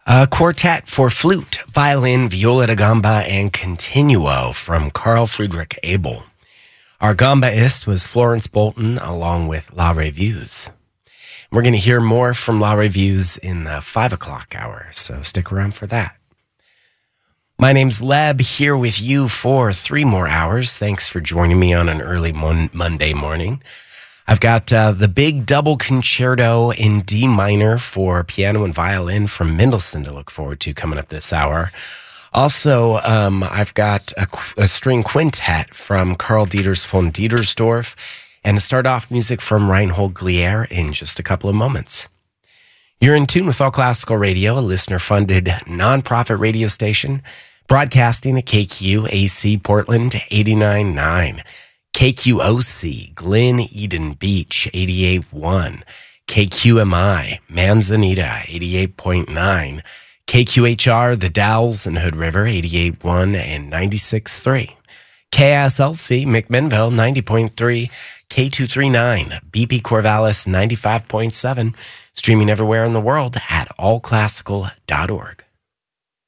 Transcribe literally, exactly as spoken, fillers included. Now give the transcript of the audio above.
A quartet for flute, violin, viola da gamba, and continuo from Carl Friedrich Abel. Our gambaist was Florence Bolton, along with La Revues. We're going to hear more from La Revues in the five o'clock hour, so stick around for that. My name's Leb, here with you for three more hours. Thanks for joining me on an early mon- Monday morning. I've got uh, the big double concerto in D minor for piano and violin from Mendelssohn to look forward to coming up this hour. Also, um, I've got a, a string quintet from Karl Dieters von Dietersdorf, and to start off, music from Reinhold Glier in just a couple of moments. You're in tune with All Classical Radio, a listener-funded nonprofit radio station, broadcasting at K Q A C Portland eighty-nine point nine. K Q O C, Glen Eden Beach, eighty-eight point one. K Q M I, Manzanita, eighty-eight point nine. K Q H R, The Dalles and Hood River, eighty-eight point one and ninety-six point three. K S L C, McMinnville, ninety point three. K two thirty-nine, B P Corvallis, ninety-five point seven. Streaming everywhere in the world at all classical dot org.